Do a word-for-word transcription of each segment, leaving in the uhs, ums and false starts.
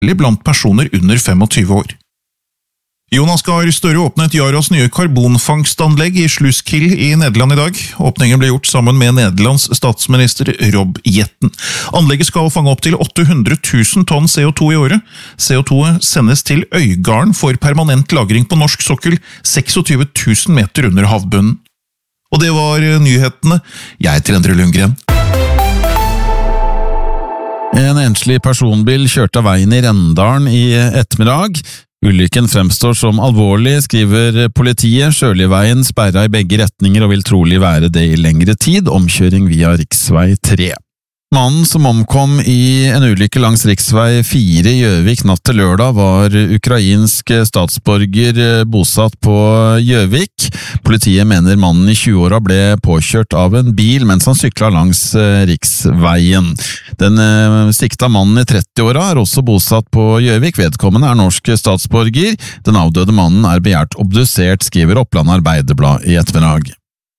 blant personer under tjuefem år. Jonas Gahr Støre åpnet Yaras nye karbonfangstanlegg i Sluiskil i Nederland i dag. Åpningen ble gjort sammen med Nederlands statsminister Rob Jetten. Anlegget skal fange opp til åtte hundre tusen tonn C O to i året. C O to sendes til Øygarden for permanent lagring på norsk sokkel, tjueseks tusen meter under havbunnen. Og det var nyhetene. Jeg heter Endre Lundgren. En enslig personbil kjørte av veien i Rendalen i ettermiddag. Ulykken fremstår som alvorlig, skriver politiet. Sjøliveien sperret i begge retninger og vil trolig være det i lengre tid, omkjøring via riksvei tre. Mannen som omkom i en ulykke langs riksvei fire i Gjøvik natt til lørdag var ukrainsk statsborger bosatt på Gjøvik. Politiet mener mannen i tjueåra ble påkjørt av en bil mens han syklet langs riksveien. Den sikta mannen i trettiåra er også bosatt på Gjøvik. Vedkommende er norsk statsborger. Den avdøde mannen er begjært obdusert, skriver Oppland Arbeiderblad i ettermiddag.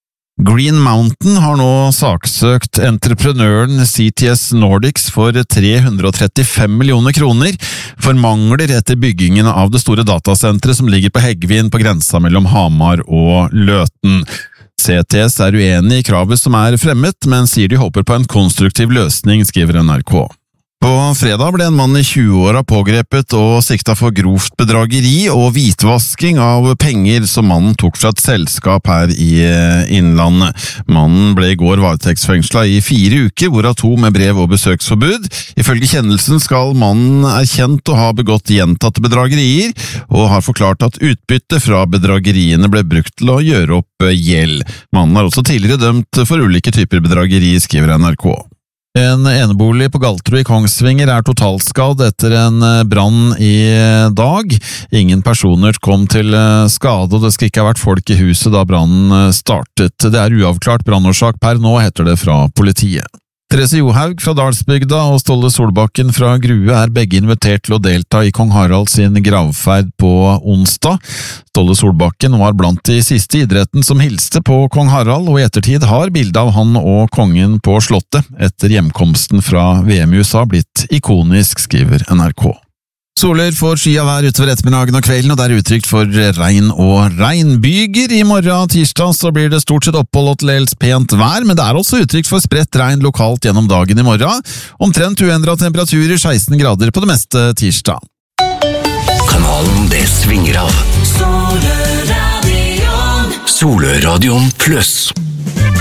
Green Mountain har nå saksøkt entreprenøren C T S Nordics for tre hundre trettifem millioner kroner for mangler etter byggingen av det store datasenteret som ligger på Heggvin på grensa mellom Hamar og Løten. C T S er uenig i kravet som er fremmet, men sier de håper på en konstruktiv løsning, skriver N R K. På fredag ble en mann i tjueåra pågrepet og sikta for grovt bedrageri og hvitvasking av penger som mannen tok fra et selskap her i Innlandet. Mannen ble i går varetektsfengsla i fire uker, hvorav to med brev- og besøksforbud. Ifølge kjennelsen skal mannen erkjent å ha begått gjentatte bedragerier, og har forklart at utbytte fra bedrageriene ble brukt til å gjøre opp gjeld. Mannen er også tidligere dømt for ulike typer bedrageri, skriver N R K. En enebolig på Galtro i Kongsvinger er totalskadd etter en brann i dag. Ingen personer kom til skade, og det skal ikke ha vært folk i huset da brannen startet. Det er uavklart brannårsak per nå, heter det fra politiet. Therese Johaug fra Dalsbygda og Ståle Solbakken fra Grue er begge invitert til å delta i Kong Harald sin gravferd på onsdag. Ståle Solbakken var blant de siste idretten som hilste på Kong Harald, og i ettertid har bildet av han og kongen på slottet etter hjemkomsten fra V M i U S A blitt ikonisk, skriver N R K. Soler får sky av vær utover ettermiddagen og kvelden, og det er utrygt for regn og regnbyger. I morgen tirsdag så blir det stort sett opphold og til dels pent vær, men det er også utrygt for spredt regn lokalt gjennom dagen i morgen. Omtrent uendret temperaturer, seksten grader på det meste tirsdag. Kanalen det svinger av. Soløradion. Soløradion pluss.